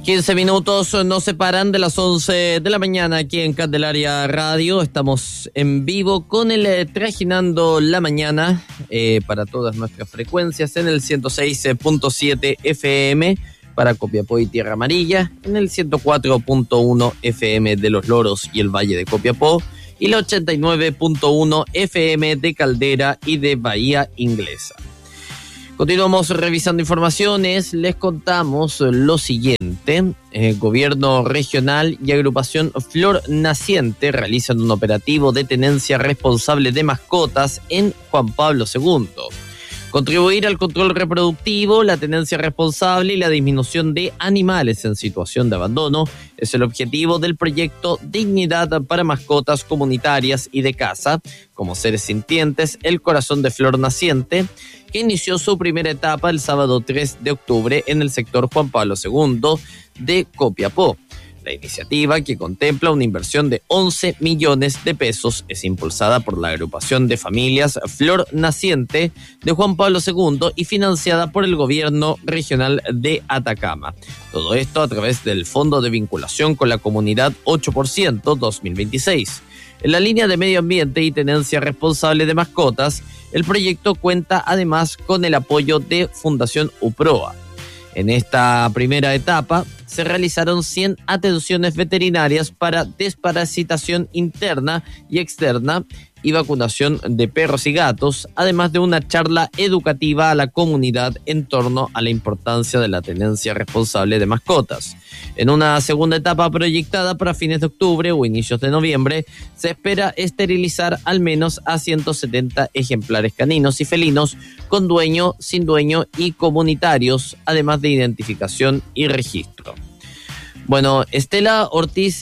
15 minutos nos separan de las 11 de la mañana aquí en Candelaria Radio. Estamos en vivo con el Trajinando la Mañana para todas nuestras frecuencias en el 106.7 FM para Copiapó y Tierra Amarilla, en el 104.1 FM de Los Loros y el Valle de Copiapó y el 89.1 FM de Caldera y de Bahía Inglesa. Continuamos revisando informaciones, les contamos lo siguiente. Gobierno regional y agrupación Flor Naciente realizan un operativo de tenencia responsable de mascotas en Juan Pablo II. Contribuir al control reproductivo, la tenencia responsable y la disminución de animales en situación de abandono es el objetivo del proyecto Dignidad para Mascotas Comunitarias y de Casa, como seres sintientes, el corazón de Flor Naciente, que inició su primera etapa el sábado 3 de octubre en el sector Juan Pablo II de Copiapó. La iniciativa, que contempla una inversión de 11 millones de pesos, es impulsada por la agrupación de familias Flor Naciente de Juan Pablo II y financiada por el gobierno regional de Atacama. Todo esto a través del Fondo de Vinculación con la Comunidad 8% 2026. En la línea de medio ambiente y tenencia responsable de mascotas, el proyecto cuenta además con el apoyo de Fundación UPROA. En esta primera etapa se realizaron 100 atenciones veterinarias para desparasitación interna y externa y vacunación de perros y gatos, además de una charla educativa a la comunidad en torno a la importancia de la tenencia responsable de mascotas. En una segunda etapa proyectada para fines de octubre o inicios de noviembre, se espera esterilizar al menos a 170 ejemplares caninos y felinos con dueño, sin dueño y comunitarios, además de identificación y registro. Bueno, Estrella Ortiz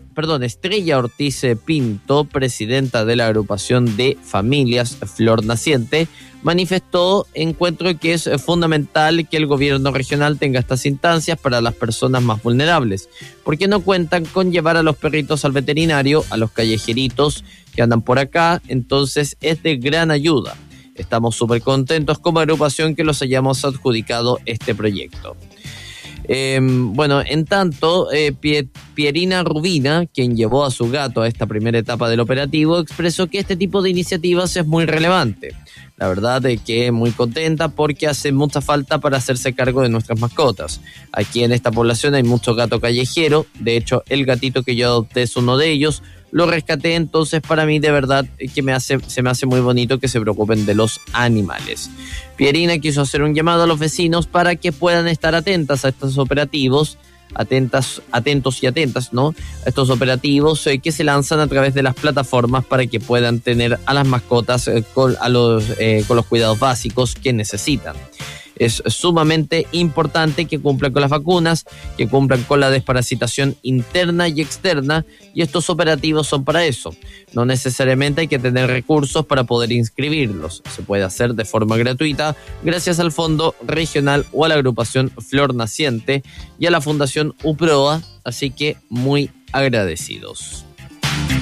Pinto, presidenta de la agrupación de familias Flor Naciente, manifestó encuentro que es fundamental que el gobierno regional tenga estas instancias para las personas más vulnerables, porque no cuentan con llevar a los perritos al veterinario, a los callejeritos que andan por acá, entonces es de gran ayuda. Estamos súper contentos como agrupación que los hayamos adjudicado este proyecto. En tanto, Pierina Rubina, quien llevó a su gato a esta primera etapa del operativo, expresó que este tipo de iniciativas es muy relevante. La verdad es que muy contenta porque hace mucha falta para hacerse cargo de nuestras mascotas. Aquí en esta población hay mucho gato callejero, de hecho el gatito que yo adopté es uno de ellos. Lo rescaté, entonces para mí de verdad que se me hace muy bonito que se preocupen de los animales. Pierina quiso hacer un llamado a los vecinos para que puedan estar atentas a estos operativos, atentos y atentas, ¿no? A estos operativos que se lanzan a través de las plataformas para que puedan tener a las mascotas con los cuidados básicos que necesitan. Es sumamente importante que cumplan con las vacunas, que cumplan con la desparasitación interna y externa, y estos operativos son para eso. No necesariamente hay que tener recursos para poder inscribirlos. Se puede hacer de forma gratuita gracias al Fondo Regional o a la agrupación Flor Naciente y a la Fundación UPROA, así que muy agradecidos.